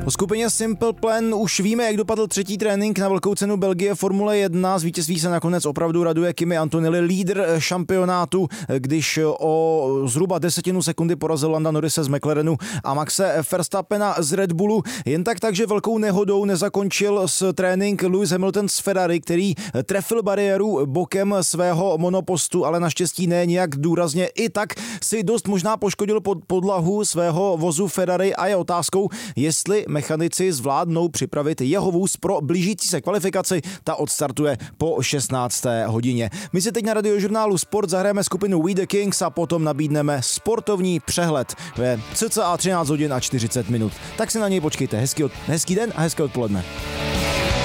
O skupině Simple Plan už víme, jak dopadl třetí trénink na velkou cenu Belgie Formule 1. Z vítězství se nakonec opravdu raduje Kimi Antonelli, lídr šampionátu, když o zhruba 10 sekundy porazil Landa Norrise z McLarenu a Maxe Verstappena z Red Bullu. Jen takže velkou nehodou nezakončil s trénink Lewis Hamilton z Ferrari, který trefil bariéru bokem svého monopostu, ale naštěstí ne nějak důrazně. I tak si dost možná poškodil podlahu svého vozu Ferrari a je otázkou, jestli mechanici zvládnou připravit jeho vůz pro blížící se kvalifikaci. Ta odstartuje po 16. hodině. My si teď na Radiožurnálu Sport zahrajeme skupinu We the Kings a potom nabídneme sportovní přehled ve cca 13 hodin a 40 minut. Tak si na něj počkejte. Hezký den a hezké odpoledne.